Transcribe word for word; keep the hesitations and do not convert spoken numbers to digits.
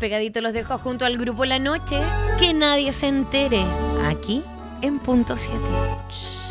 pegaditos los dejo junto al grupo La Noche. Que nadie se entere. Aquí en Punto siete.